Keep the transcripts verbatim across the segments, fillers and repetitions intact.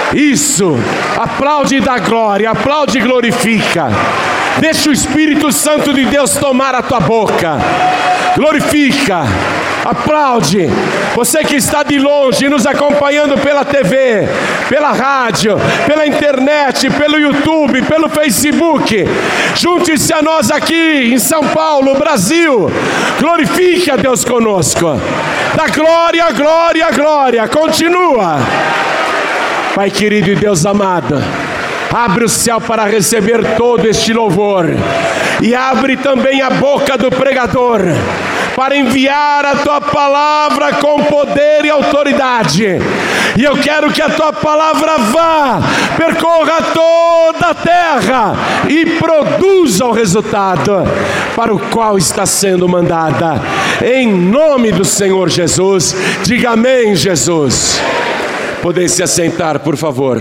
Isso, aplaude e dá glória, aplaude e glorifica. Deixa o Espírito Santo de Deus tomar a tua boca. Glorifica, aplaude. Você que está de longe, nos acompanhando pela T V, pela rádio, pela internet, pelo YouTube, pelo Facebook, junte-se a nós aqui em São Paulo, Brasil. Glorifique a Deus conosco. Dá glória, glória, glória. Continua. Pai querido e Deus amado, abre o céu para receber todo este louvor, e abre também a boca do pregador, para enviar a Tua palavra com poder e autoridade. E eu quero que a Tua palavra vá, percorra toda a terra e produza o resultado para o qual está sendo mandada. Em nome do Senhor Jesus, diga amém, Jesus. Podem se assentar, por favor.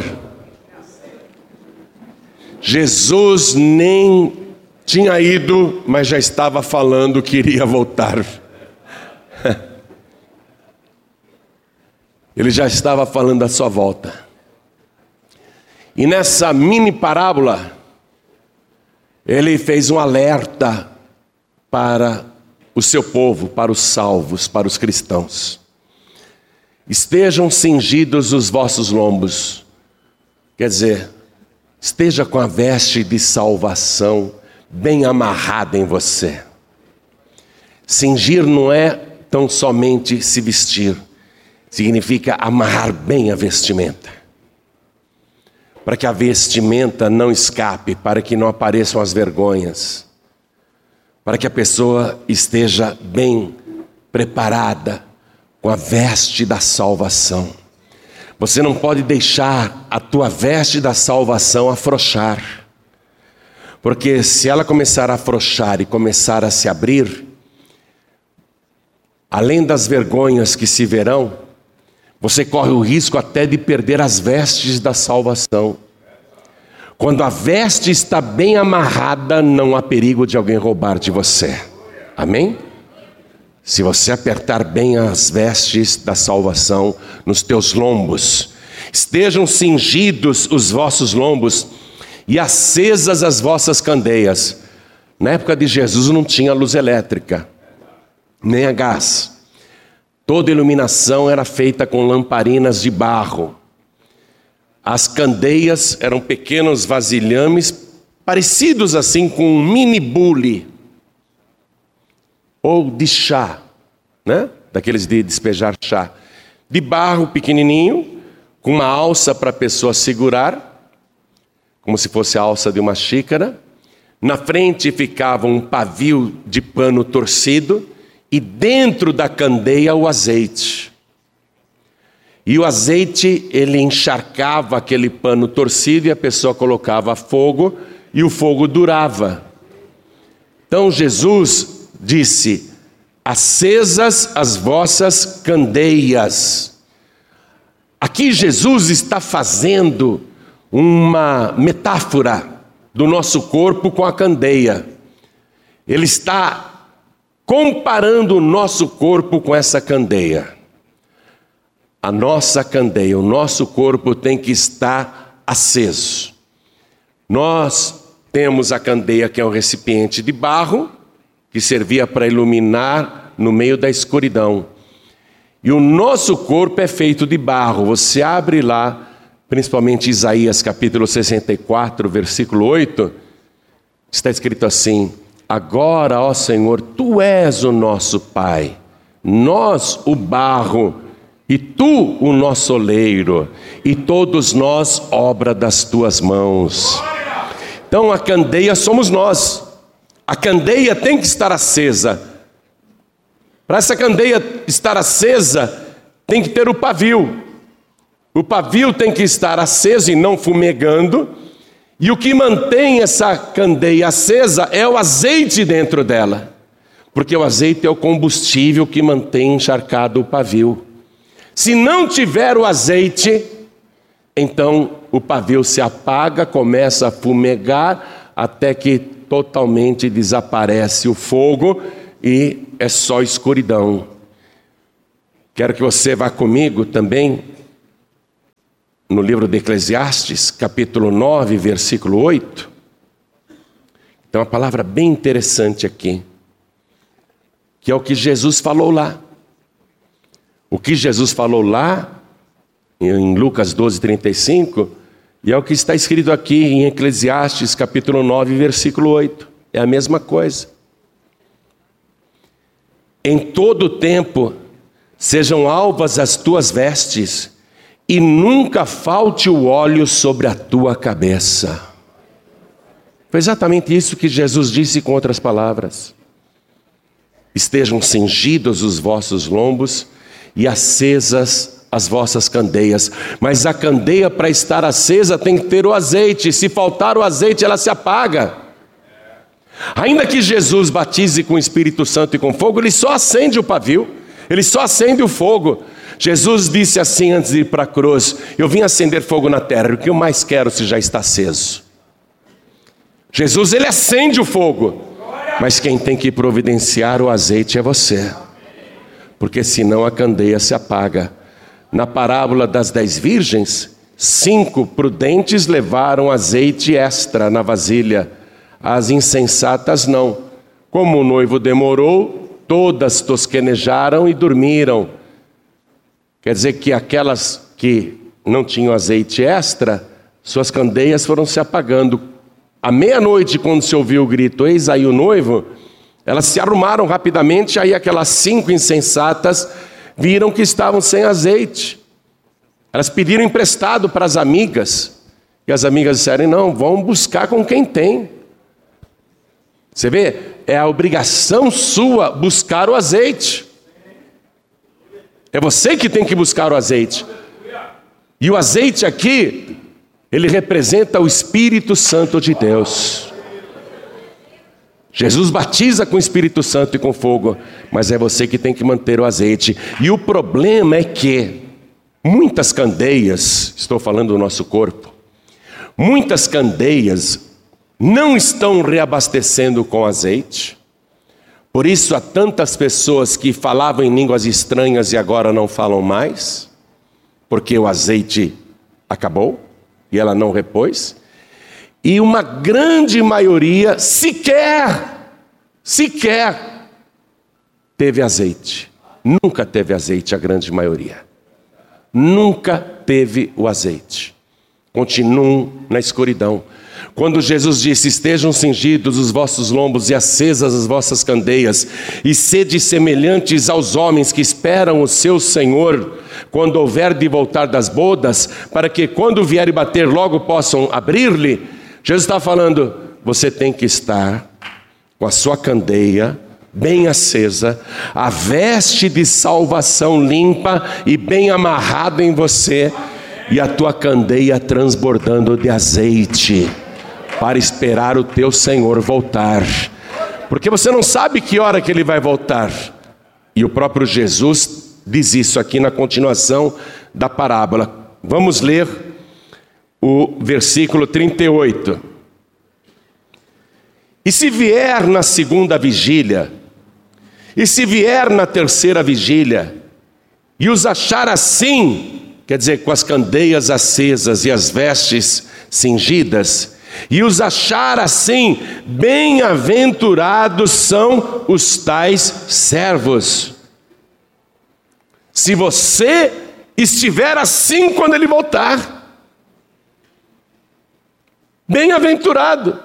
Jesus nem tinha ido, mas já estava falando que iria voltar. Ele já estava falando da sua volta. E nessa mini parábola, ele fez um alerta para o seu povo, para os salvos, para os cristãos. Estejam cingidos os vossos lombos. Quer dizer, esteja com a veste de salvação bem amarrada em você. Cingir não é tão somente se vestir, significa amarrar bem a vestimenta, para que a vestimenta não escape, para que não apareçam as vergonhas, para que a pessoa esteja bem preparada com a veste da salvação. Você não pode deixar a tua veste da salvação afrouxar, porque se ela começar a afrouxar e começar a se abrir, além das vergonhas que se verão, você corre o risco até de perder as vestes da salvação. Quando a veste está bem amarrada, não há perigo de alguém roubar de você. Amém? Se você apertar bem as vestes da salvação nos teus lombos, estejam cingidos os vossos lombos e acesas as vossas candeias. Na época de Jesus não tinha luz elétrica, nem a gás. Toda iluminação era feita com lamparinas de barro. As candeias eram pequenos vasilhames, parecidos assim com um mini bule, ou de chá, né? Daqueles de despejar chá, de barro pequenininho, com uma alça para a pessoa segurar, como se fosse a alça de uma xícara. Na frente ficava um pavio de pano torcido, e dentro da candeia o azeite. E o azeite, ele encharcava aquele pano torcido, e a pessoa colocava fogo, e o fogo durava. Então Jesus disse: acesas as vossas candeias. Aqui Jesus está fazendo uma metáfora do nosso corpo com a candeia. Ele está comparando o nosso corpo com essa candeia. A nossa candeia, o nosso corpo tem que estar aceso. Nós temos a candeia, que é um recipiente de barro, que servia para iluminar no meio da escuridão. E o nosso corpo é feito de barro. Você abre lá, principalmente Isaías capítulo sessenta e quatro, versículo oito, está escrito assim: agora, ó Senhor, Tu és o nosso Pai, nós o barro, e Tu o nosso oleiro, e todos nós obra das Tuas mãos. Então a candeia somos nós. A candeia tem que estar acesa. Para essa candeia estar acesa, tem que ter o pavio. O pavio tem que estar aceso e não fumegando. E o que mantém essa candeia acesa é o azeite dentro dela. Porque o azeite é o combustível que mantém encharcado o pavio. Se não tiver o azeite, então o pavio se apaga, começa a fumegar, até que totalmente desaparece o fogo e é só escuridão. Quero que você vá comigo também no livro de Eclesiastes, capítulo nove, versículo oito. Tem uma palavra bem interessante aqui, que é o que Jesus falou lá. O que Jesus falou lá, em Lucas doze, trinta e cinco, e é o que está escrito aqui em Eclesiastes, capítulo nove, versículo oito. É a mesma coisa. Em todo tempo sejam alvas as tuas vestes, e nunca falte o óleo sobre a tua cabeça. Foi exatamente isso que Jesus disse com outras palavras. Estejam cingidos os vossos lombos e acesas as vossas candeias. Mas a candeia, para estar acesa, tem que ter o azeite. Se faltar o azeite, ela se apaga. Ainda que Jesus batize com o Espírito Santo e com fogo, ele só acende o pavio, ele só acende o fogo. Jesus disse assim antes de ir para a cruz: eu vim acender fogo na terra, o que eu mais quero se já está aceso. Jesus, ele acende o fogo, mas quem tem que providenciar o azeite é você, porque senão a candeia se apaga. Na parábola das dez virgens, cinco prudentes levaram azeite extra na vasilha, as insensatas não. Como o noivo demorou, todas tosquenejaram e dormiram. Quer dizer que aquelas que não tinham azeite extra, suas candeias foram se apagando. À meia-noite, quando se ouviu o grito, eis aí o noivo, elas se arrumaram rapidamente, aí aquelas cinco insensatas viram que estavam sem azeite. Elas pediram emprestado para as amigas, e as amigas disseram: não, vão buscar com quem tem. Você vê, é a obrigação sua buscar o azeite. É você que tem que buscar o azeite. E o azeite aqui, ele representa o Espírito Santo de Deus. Jesus batiza com o Espírito Santo e com fogo, mas é você que tem que manter o azeite. E o problema é que muitas candeias, estou falando do nosso corpo, muitas candeias não estão reabastecendo com azeite. Por isso há tantas pessoas que falavam em línguas estranhas e agora não falam mais, porque o azeite acabou e ela não repôs. E uma grande maioria sequer, sequer teve azeite. Nunca teve azeite, a grande maioria. Nunca teve o azeite. Continuam na escuridão. Quando Jesus disse: estejam cingidos os vossos lombos e acesas as vossas candeias, e sede semelhantes aos homens que esperam o seu Senhor, quando houver de voltar das bodas, para que quando vier e bater logo possam abrir-lhe. Jesus está falando: você tem que estar com a sua candeia bem acesa, a veste de salvação limpa e bem amarrada em você, e a tua candeia transbordando de azeite, para esperar o teu Senhor voltar, porque você não sabe que hora que Ele vai voltar. E o próprio Jesus diz isso aqui na continuação da parábola. Vamos ler o versículo trinta e oito. E se vier na segunda vigília, e se vier na terceira vigília, e os achar assim, quer dizer, com as candeias acesas e as vestes cingidas, e os achar assim, bem-aventurados são os tais servos. Se você estiver assim quando Ele voltar, bem-aventurado,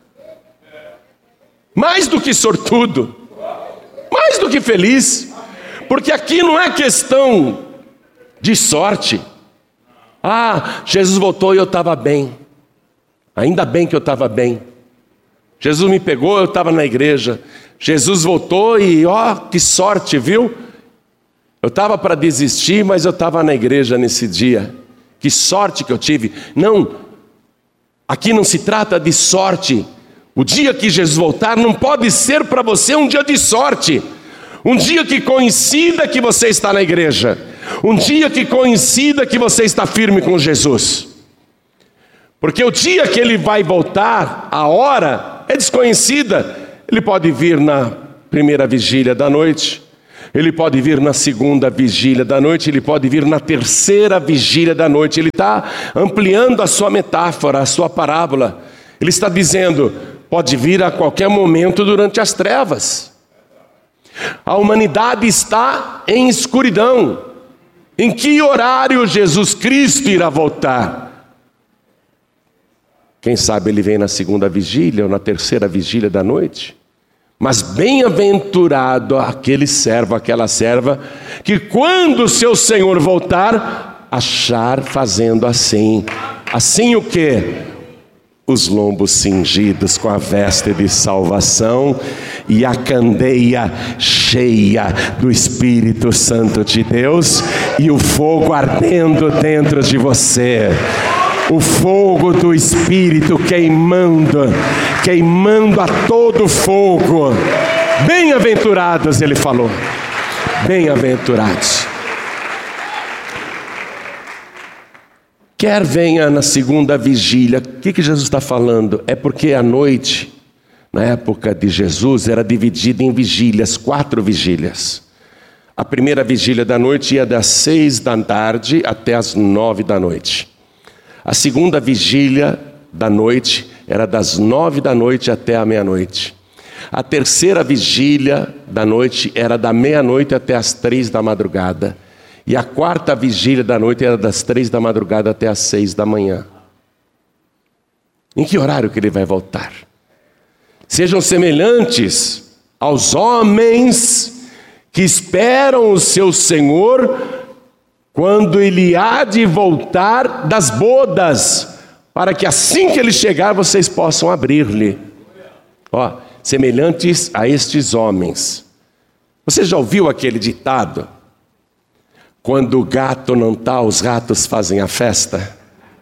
mais do que sortudo, mais do que feliz, porque aqui não é questão de sorte. Ah, Jesus voltou e eu estava bem. Ainda bem que eu estava bem. Jesus me pegou, eu estava na igreja. Jesus voltou e ó, que sorte, viu? Eu estava para desistir, mas eu estava na igreja nesse dia. Que sorte que eu tive. Não, aqui não se trata de sorte. O dia que Jesus voltar não pode ser para você um dia de sorte. Um dia que coincida que você está na igreja. Um dia que coincida que você está firme com Jesus. Porque o dia que Ele vai voltar, a hora é desconhecida. Ele pode vir na primeira vigília da noite, Ele pode vir na segunda vigília da noite, ele pode vir na terceira vigília da noite. Ele está ampliando a sua metáfora, a sua parábola. Ele está dizendo, pode vir a qualquer momento durante as trevas. A humanidade está em escuridão. Em que horário Jesus Cristo irá voltar? Quem sabe ele vem na segunda vigília ou na terceira vigília da noite? Mas bem-aventurado aquele servo, aquela serva, que quando o seu Senhor voltar, achar fazendo assim. Assim o quê? Os lombos cingidos com a veste de salvação e a candeia cheia do Espírito Santo de Deus e o fogo ardendo dentro de você. O fogo do Espírito queimando, queimando a todo fogo. Bem-aventurados, ele falou. Bem-aventurados. Quer venha na segunda vigília. O que, que Jesus está falando? É porque a noite, na época de Jesus, era dividida em vigílias, quatro vigílias. A primeira vigília da noite ia das seis da tarde até as nove da noite. A segunda vigília da noite era das nove da noite até a meia-noite. A terceira vigília da noite era da meia-noite até as três da madrugada. E a quarta vigília da noite era das três da madrugada até as seis da manhã. Em que horário que ele vai voltar? Sejam semelhantes aos homens que esperam o seu Senhor quando ele há de voltar das bodas, para que assim que ele chegar vocês possam abrir-lhe. Ó, semelhantes a estes homens. Você já ouviu aquele ditado? Quando o gato não está, os ratos fazem a festa.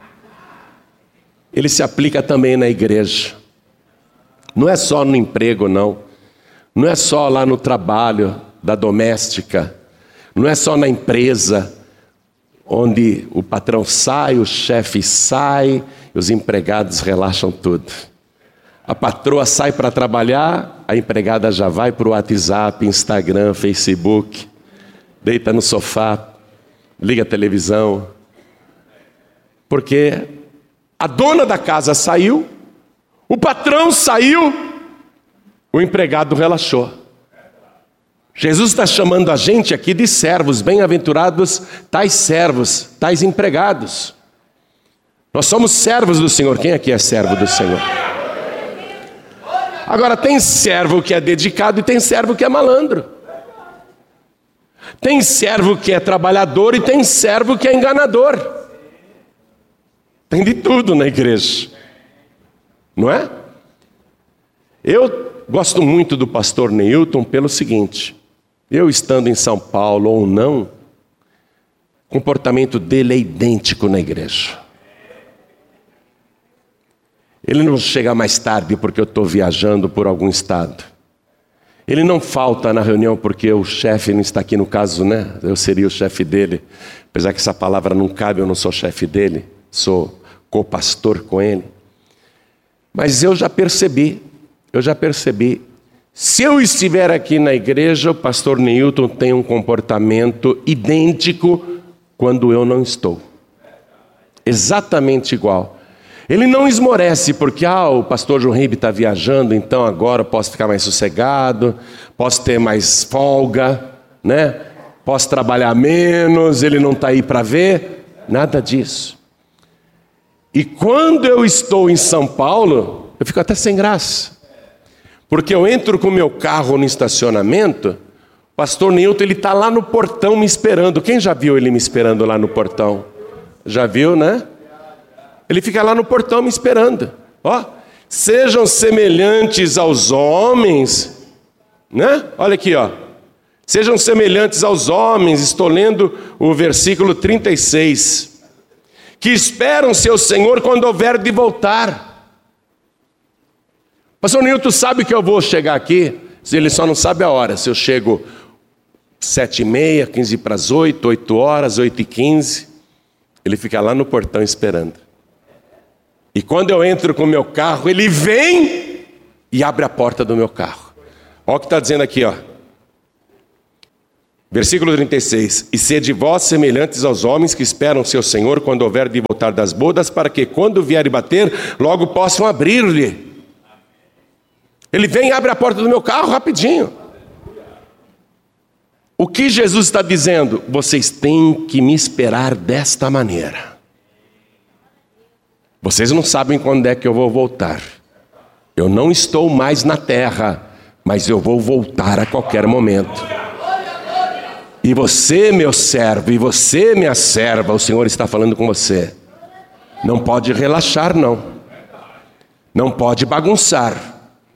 Ele se aplica também na igreja. Não é só no emprego, não. Não é só lá no trabalho da doméstica. Não é só na empresa, onde o patrão sai, o chefe sai, e os empregados relaxam tudo. A patroa sai para trabalhar, a empregada já vai para o WhatsApp, Instagram, Facebook, deita no sofá, liga a televisão, porque a dona da casa saiu, o patrão saiu, o empregado relaxou. Jesus está chamando a gente aqui de servos, bem-aventurados tais servos, tais empregados. Nós somos servos do Senhor. Quem aqui é servo do Senhor? Agora, tem servo que é dedicado e tem servo que é malandro. Tem servo que é trabalhador e tem servo que é enganador. Tem de tudo na igreja, não é? Eu gosto muito do pastor Neilton pelo seguinte: eu estando em São Paulo ou não, o comportamento dele é idêntico na igreja. Ele não chega mais tarde porque eu estou viajando por algum estado. Ele não falta na reunião porque o chefe não está aqui, no caso, né? Eu seria o chefe dele. Apesar que essa palavra não cabe, eu não sou chefe dele. Sou co-pastor com ele. Mas eu já percebi, eu já percebi. Se eu estiver aqui na igreja, o pastor Neilton tem um comportamento idêntico quando eu não estou. Exatamente igual. Ele não esmorece porque ah, o pastor João Ribe está viajando, então agora eu posso ficar mais sossegado, posso ter mais folga, né? Posso trabalhar menos, ele não está aí para ver. Nada disso. E quando eu estou em São Paulo, eu fico até sem graça. Porque eu entro com o meu carro no estacionamento, o pastor Neilton ele está lá no portão me esperando. Quem já viu ele me esperando lá no portão? Já viu, né? Ele fica lá no portão me esperando. Ó, sejam semelhantes aos homens, né? Olha aqui, ó. Sejam semelhantes aos homens, estou lendo o versículo trinta e seis. Que esperam seu Senhor quando houver de voltar. Pastor Nilton sabe que eu vou chegar aqui, ele só não sabe a hora. Se eu chego sete e meia, quinze para as oito, oito horas, oito e quinze, ele fica lá no portão esperando. E quando eu entro com o meu carro, ele vem e abre a porta do meu carro. Olha o que está dizendo aqui, ó. Versículo trinta e seis. E sede vós semelhantes aos homens que esperam seu Senhor quando houver de voltar das bodas, para que quando vier bater, logo possam abrir-lhe. Ele vem e abre a porta do meu carro rapidinho. O que Jesus está dizendo? Vocês têm que me esperar desta maneira. Vocês não sabem quando é que eu vou voltar. Eu não estou mais na terra, mas eu vou voltar a qualquer momento. E você, meu servo, e você, minha serva, o Senhor está falando com você. Não pode relaxar, não. Não pode bagunçar.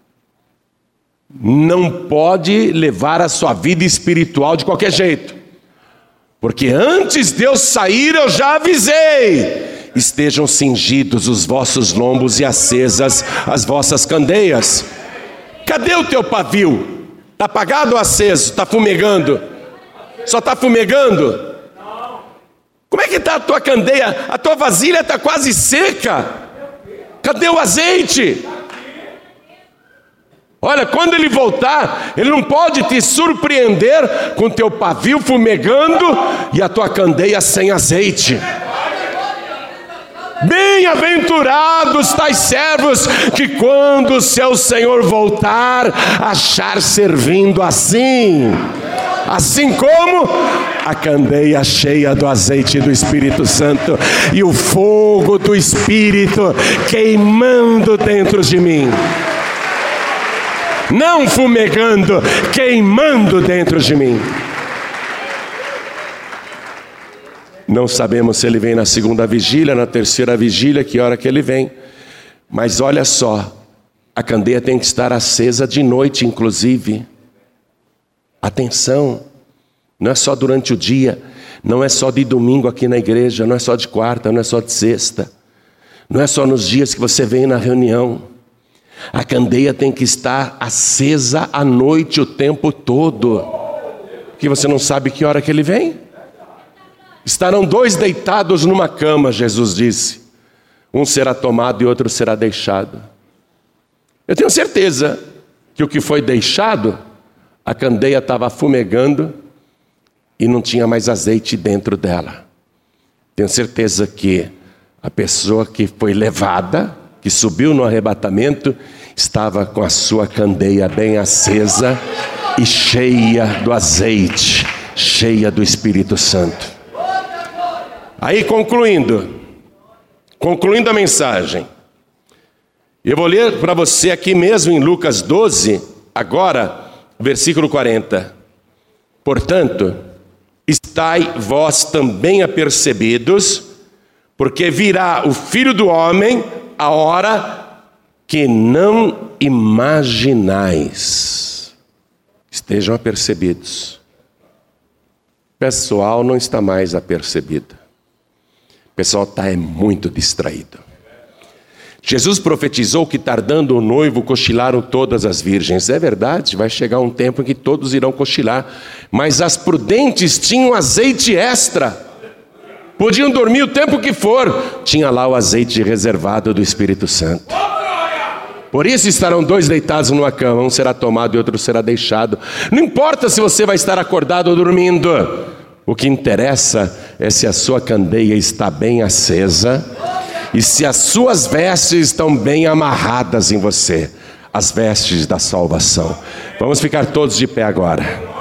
Não pode levar a sua vida espiritual de qualquer jeito. Porque antes de eu sair, eu já avisei. Estejam cingidos os vossos lombos e acesas as vossas candeias. Cadê o teu pavio? Está apagado ou aceso? Está fumegando? Só está fumegando? Como é que está a tua candeia? A tua vasilha está quase seca. Cadê o azeite? Olha, quando ele voltar, ele não pode te surpreender com teu pavio fumegando e a tua candeia sem azeite. Bem-aventurados tais servos que quando o seu Senhor voltar, achar servindo assim. Assim como a candeia cheia do azeite do Espírito Santo e o fogo do Espírito queimando dentro de mim. Não fumegando, queimando dentro de mim. Não sabemos se ele vem na segunda vigília, na terceira vigília, que hora que ele vem. Mas olha só, a candeia tem que estar acesa de noite, inclusive. Atenção, não é só durante o dia, não é só de domingo aqui na igreja, não é só de quarta, não é só de sexta, não é só nos dias que você vem na reunião. A candeia tem que estar acesa à noite o tempo todo, porque você não sabe que hora que ele vem. Estarão dois deitados numa cama, Jesus disse. Um será tomado e outro será deixado. Eu tenho certeza que o que foi deixado, a candeia estava fumegando e não tinha mais azeite dentro dela. Tenho certeza que a pessoa que foi levada, que subiu no arrebatamento, estava com a sua candeia bem acesa e cheia do azeite, cheia do Espírito Santo. Aí concluindo, concluindo a mensagem, eu vou ler para você aqui mesmo em Lucas doze, agora, versículo quarenta. Portanto, estai vós também apercebidos, porque virá o Filho do Homem a hora que não imaginais. Estejam apercebidos. O pessoal não está mais apercebido. O pessoal está é muito distraído. Jesus profetizou que tardando o noivo cochilaram todas as virgens. É verdade, vai chegar um tempo em que todos irão cochilar. Mas as prudentes tinham azeite extra. Podiam dormir o tempo que for. Tinha lá o azeite reservado do Espírito Santo. Por isso estarão dois deitados numa cama. Um será tomado e outro será deixado. Não importa se você vai estar acordado ou dormindo. O que interessa é se a sua candeia está bem acesa e se as suas vestes estão bem amarradas em você. As vestes da salvação. Vamos ficar todos de pé agora.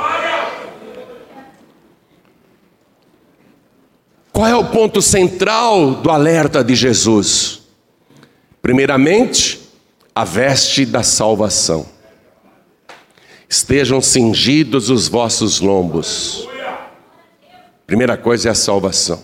Qual é o ponto central do alerta de Jesus? Primeiramente, a veste da salvação. Estejam cingidos os vossos lombos. Primeira coisa é a salvação.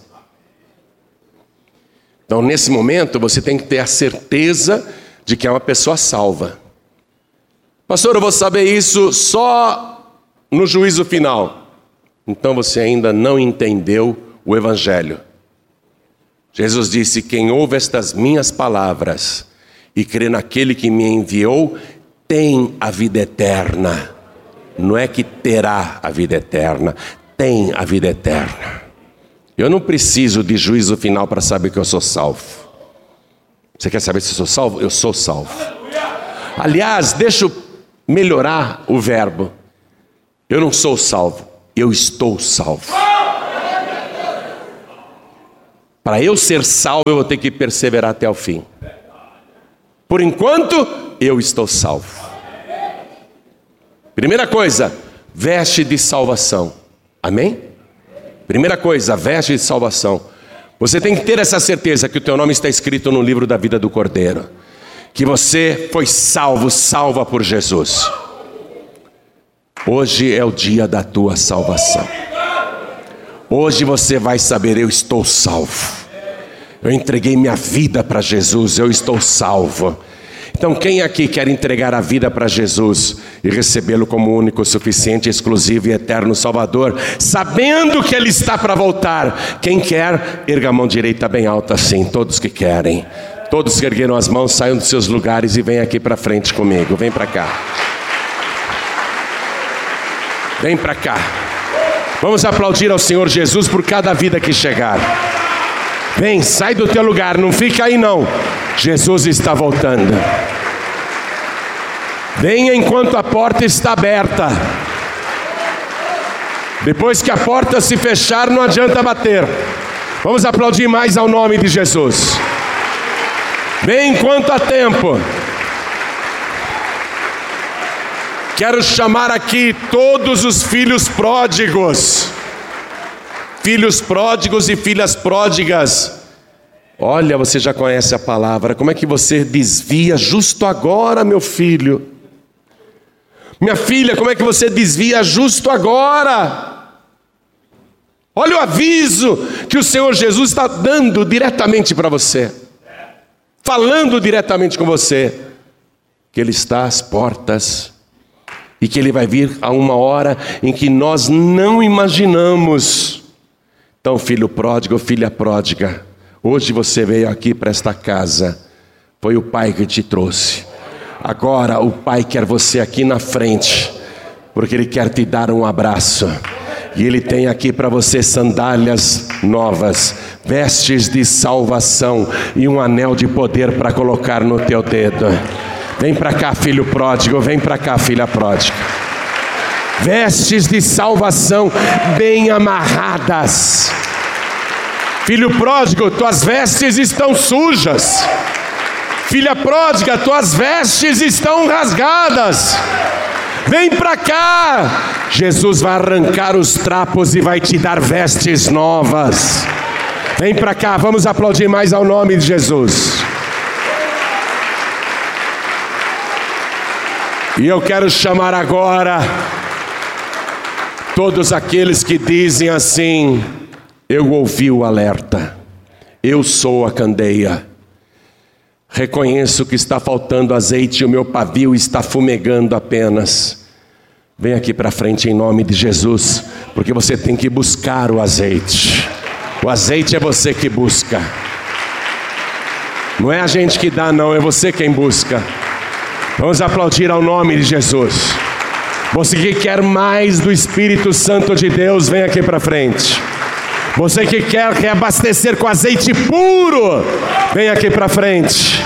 Então, nesse momento, você tem que ter a certeza de que é uma pessoa salva. Pastor, eu vou saber isso só no juízo final. Então, você ainda não entendeu o Evangelho. Jesus disse: quem ouve estas minhas palavras e crê naquele que me enviou, tem a vida eterna. Não é que terá a vida eterna, tem a vida eterna. Eu não preciso de juízo final para saber que eu sou salvo. Você quer saber se eu sou salvo? Eu sou salvo. Aliás, deixa eu melhorar o verbo. Eu não sou salvo, eu estou salvo. Para eu ser salvo, eu vou ter que perseverar até o fim. Por enquanto, eu estou salvo. Primeira coisa, veste de salvação. Amém? Primeira coisa, veste de salvação. Você tem que ter essa certeza que o teu nome está escrito no livro da vida do Cordeiro. Que você foi salvo, salva por Jesus. Hoje é o dia da tua salvação. Hoje você vai saber, eu estou salvo. Eu entreguei minha vida para Jesus, eu estou salvo. Então quem aqui quer entregar a vida para Jesus e recebê-lo como único, suficiente, exclusivo e eterno Salvador, sabendo que Ele está para voltar? Quem quer, erga a mão direita bem alta assim, todos que querem. Todos que ergueram as mãos, saiam dos seus lugares e venham aqui para frente comigo, vem para cá. Vem para cá. Vamos aplaudir ao Senhor Jesus por cada vida que chegar. Vem, sai do teu lugar, não fica aí não. Jesus está voltando. Venha enquanto a porta está aberta. Depois que a porta se fechar, não adianta bater. Vamos aplaudir mais ao nome de Jesus. Vem enquanto há tempo. Quero chamar aqui todos os filhos pródigos. Filhos pródigos e filhas pródigas. Olha, você já conhece a palavra. Como é que você desvia justo agora, meu filho? Minha filha, como é que você desvia justo agora? Olha o aviso que o Senhor Jesus está dando diretamente para você. Falando diretamente com você. Que Ele está às portas. E que Ele vai vir a uma hora em que nós não imaginamos. Então, filho pródigo, filha pródiga, hoje você veio aqui para esta casa. Foi o Pai que te trouxe. Agora o Pai quer você aqui na frente, porque Ele quer te dar um abraço. E Ele tem aqui para você sandálias novas, vestes de salvação e um anel de poder para colocar no teu dedo. Vem para cá, filho pródigo, vem para cá, filha pródiga. Vestes de salvação bem amarradas. Filho pródigo, tuas vestes estão sujas. Filha pródiga, tuas vestes estão rasgadas. Vem para cá. Jesus vai arrancar os trapos e vai te dar vestes novas. Vem para cá, vamos aplaudir mais ao nome de Jesus. E eu quero chamar agora todos aqueles que dizem assim: eu ouvi o alerta, eu sou a candeia, reconheço que está faltando azeite e o meu pavio está fumegando apenas. Vem aqui para frente em nome de Jesus, porque você tem que buscar o azeite. O azeite é você que busca, não é a gente que dá não, é você quem busca. Vamos aplaudir ao nome de Jesus. Você que quer mais do Espírito Santo de Deus, vem aqui para frente. Você que quer reabastecer com azeite puro, vem aqui para frente.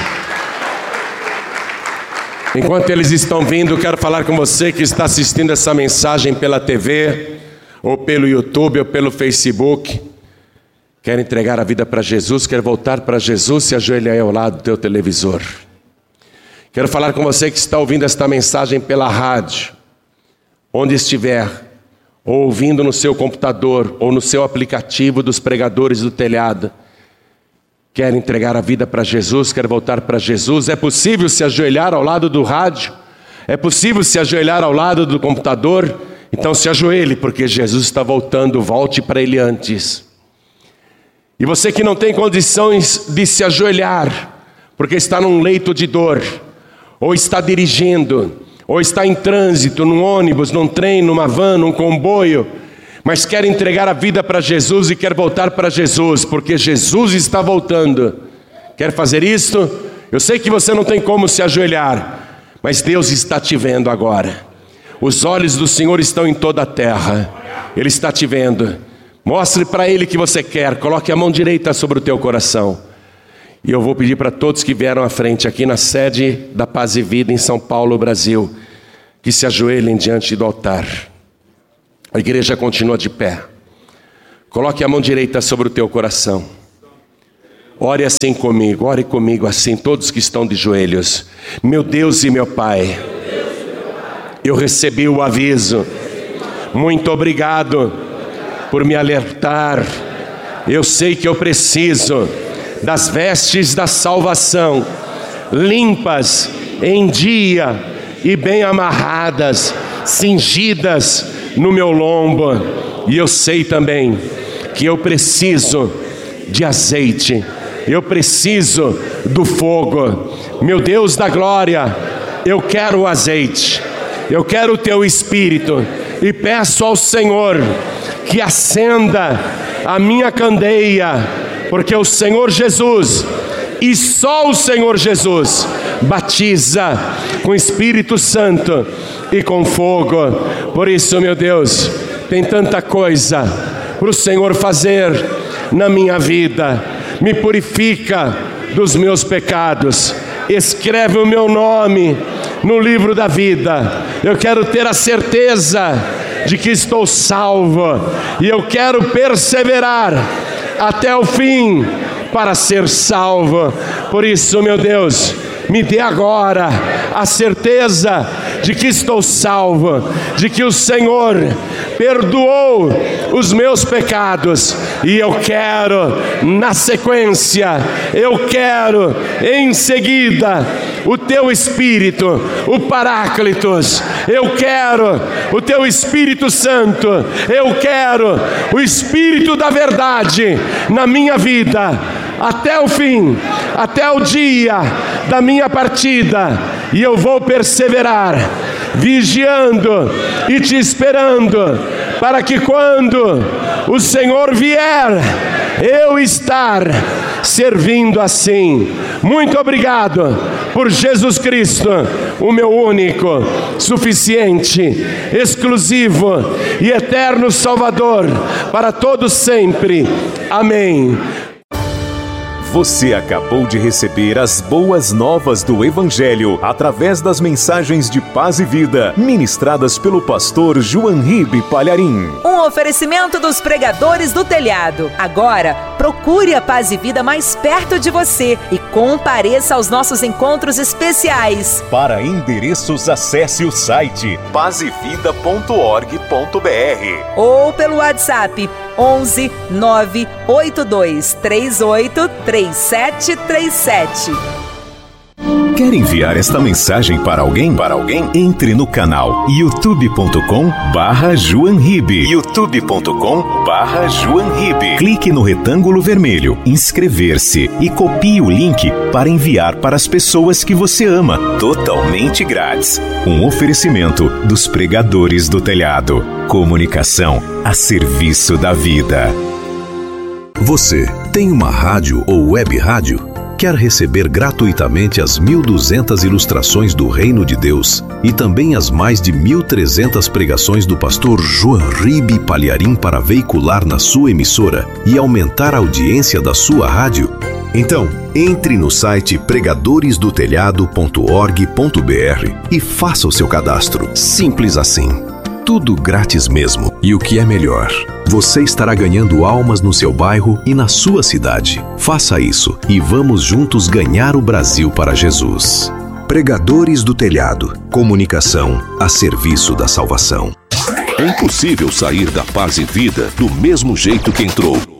Enquanto eles estão vindo, eu quero falar com você que está assistindo essa mensagem pela T V, ou pelo YouTube, ou pelo Facebook. Quer entregar a vida para Jesus, quer voltar para Jesus, se ajoelha aí ao lado do teu televisor. Quero falar com você que está ouvindo esta mensagem pela rádio, onde estiver, ou ouvindo no seu computador, ou no seu aplicativo dos pregadores do telhado. Quer entregar a vida para Jesus, quer voltar para Jesus. É possível se ajoelhar ao lado do rádio? É possível se ajoelhar ao lado do computador? Então se ajoelhe, porque Jesus está voltando, volte para Ele antes. E você que não tem condições de se ajoelhar, porque está num leito de dor, ou está dirigindo, ou está em trânsito, num ônibus, num trem, numa van, num comboio, mas quer entregar a vida para Jesus e quer voltar para Jesus, porque Jesus está voltando. Quer fazer isto? Eu sei que você não tem como se ajoelhar, mas Deus está te vendo agora. Os olhos do Senhor estão em toda a terra. Ele está te vendo. Mostre para Ele que você quer. Coloque a mão direita sobre o teu coração. E eu vou pedir para todos que vieram à frente aqui na sede da Paz e Vida em São Paulo, Brasil, que se ajoelhem diante do altar. A igreja continua de pé. Coloque a mão direita sobre o teu coração. Ore assim comigo, ore comigo assim, todos que estão de joelhos. Meu Deus e meu Pai, eu recebi o aviso. Muito obrigado por me alertar. Eu sei que eu preciso das vestes da salvação, limpas em dia e bem amarradas, cingidas no meu lombo. E eu sei também que eu preciso de azeite, eu preciso do fogo. Meu Deus da glória, eu quero o azeite, eu quero o teu Espírito, e peço ao Senhor que acenda a minha candeia, porque o Senhor Jesus, e só o Senhor Jesus, batiza com Espírito Santo e com fogo. Por isso, meu Deus, tem tanta coisa para o Senhor fazer na minha vida. Me purifica dos meus pecados, escreve o meu nome no livro da vida. Eu quero ter a certeza de que estou salvo, e eu quero perseverar até o fim para ser salvo. Por isso, meu Deus, me dê agora a certeza de que estou salvo, de que o Senhor perdoou os meus pecados, e eu quero, na sequência, eu quero em seguida o teu Espírito, o Paráclitos, eu quero o teu Espírito Santo, eu quero o Espírito da verdade na minha vida, até o fim, até o dia da minha partida, e eu vou perseverar, vigiando e te esperando, para que quando o Senhor vier, eu estar servindo assim. Muito obrigado por Jesus Cristo, o meu único, suficiente, exclusivo e eterno Salvador, para todos sempre. Amém. Você acabou de receber as boas novas do Evangelho através das mensagens de paz e vida, ministradas pelo pastor João Ribe Palharim. Um oferecimento dos pregadores do telhado. Agora, procure a Paz e Vida mais perto de você e compareça aos nossos encontros especiais. Para endereços, acesse o site paz e vida ponto org ponto br ou pelo WhatsApp onze nove oito dois três oito três sete três sete. Quer enviar esta mensagem para alguém? Para alguém? Entre no canal youtube ponto com barra João Ribe. youtube ponto com barra João Ribe. Clique no retângulo vermelho, inscrever-se, e copie o link para enviar para as pessoas que você ama, totalmente grátis. Um oferecimento dos pregadores do telhado. Comunicação a serviço da vida. Você tem uma rádio ou web rádio? Quer receber gratuitamente as mil e duzentas ilustrações do Reino de Deus e também as mais de mil e trezentas pregações do pastor João Ribe Palharim para veicular na sua emissora e aumentar a audiência da sua rádio? Então, entre no site pregadores do telhado ponto org ponto br e faça o seu cadastro. Simples assim. Tudo grátis mesmo. E o que é melhor, você estará ganhando almas no seu bairro e na sua cidade. Faça isso e vamos juntos ganhar o Brasil para Jesus. Pregadores do Telhado. Comunicação a serviço da salvação. É impossível sair da Paz e Vida do mesmo jeito que entrou.